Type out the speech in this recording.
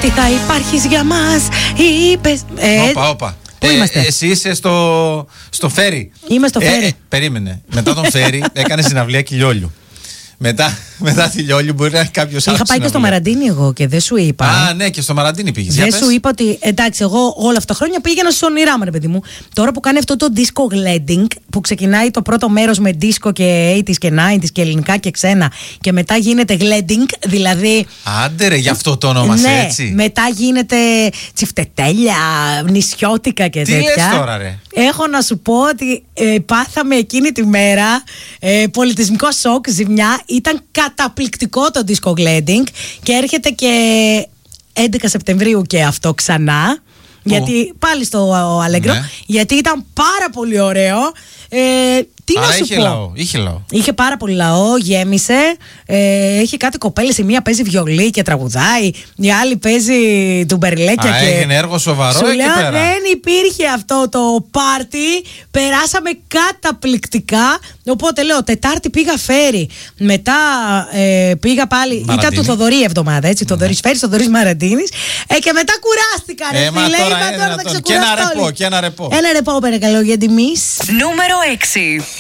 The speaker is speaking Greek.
ότι θα υπάρχεις για μας. Είπες. Όπα. Πού είμαστε? Εσύ είσαι στο φέρι. Είμαι στο φέρι. Περίμενε. Μετά τον φέρι έκανε συναυλία Κιλιόλιου. Μετά τη Λιόλιου μπορεί να έχει κάποιο άλλο. Είχα πάει και στο Μαραντίνι εγώ και δεν σου είπα. Α, ναι, και στο Μαραντίνι πήγες. Δεν σου είπα ότι εντάξει, εγώ όλα αυτά τα χρόνια πήγαινα στους όνειρά μου, ρε παιδί μου. Τώρα που κάνει αυτό το disco gliding, που ξεκινάει το πρώτο μέρος με disco και 80s και 90s και ελληνικά και ξένα, και μετά γίνεται gliding, δηλαδή. Άντε ρε, γι' αυτό το όνομασε ναι, έτσι. Μετά γίνεται τσιφτετέλια, νησιώτικα και τέτοια. Τι λες τώρα, ρε? Έχω να σου πω ότι πάθαμε εκείνη τη μέρα πολιτισμικό σοκ, ζημιά. Ήταν καταπληκτικό το disco gliding και έρχεται και 11 Σεπτεμβρίου και αυτό ξανά. Γιατί πάλι στο Αλέγκρο, ναι. Γιατί ήταν πάρα πολύ ωραίο. Τι να σου πω. Είχε λαό. Είχε πάρα πολύ λαό, γέμισε. Έχει κάτι κοπέλες. Η μία παίζει βιολί και τραγουδάει. Η άλλη παίζει τουμπερλέκια. Και έγινε έργο σοβαρό. Σου εκεί λέω πέρα. δεν υπήρχε αυτό το πάρτι. Περάσαμε καταπληκτικά. Οπότε λέω Τετάρτη πήγα φέρι. Μετά πήγα πάλι. Μαραντίνη. Ήταν του Θοδωρή η εβδομάδα. Έτσι. Θοδωρής Φέρης, Θοδωρής Μαραντίνης. Και μετά κουράστηκα. Ρε φίλε. Είπα τώρα θα ξεκουράσω. Και ένα ρεπό. Ένα ρεπό, παρακαλώ, για τιμής. Νούμερο 6.